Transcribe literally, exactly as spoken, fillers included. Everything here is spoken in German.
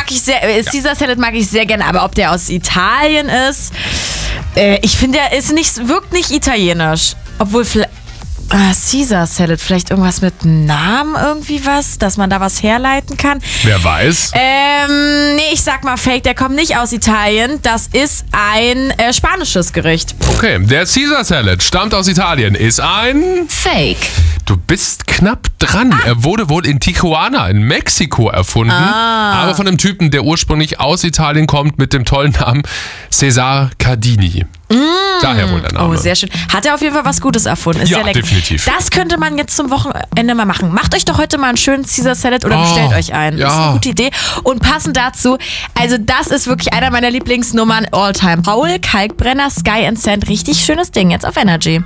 ich sehr, äh, Caesar Salad mag ich sehr gerne, aber ob der aus Italien ist, äh, ich finde, der ist nicht, wirkt nicht italienisch. Obwohl, vielleicht, äh, Caesar Salad, vielleicht irgendwas mit Namen irgendwie was, dass man da was herleiten kann. Wer weiß? Ähm, nee, ich sag mal Fake, der kommt nicht aus Italien, das ist ein äh, spanisches Gericht. Okay, der Caesar Salad stammt aus Italien, ist ein... Fake. Du bist knapp dran. Ah. Er wurde wohl in Tijuana in Mexiko erfunden, ah. aber von einem Typen, der ursprünglich aus Italien kommt, mit dem tollen Namen Cesare Cardini. Mm. Daher wohl der Name. Oh, sehr schön. Hat er auf jeden Fall was Gutes erfunden. Ist ja, sehr lecker. Definitiv. Das könnte man jetzt zum Wochenende mal machen. Macht euch doch heute mal einen schönen Caesar Salad oder oh, bestellt euch einen. Ja. Das ist eine gute Idee. Und passend dazu, also das ist wirklich einer meiner Lieblingsnummern all time. Paul Kalkbrenner, Sky and Sand, richtig schönes Ding jetzt auf Energy.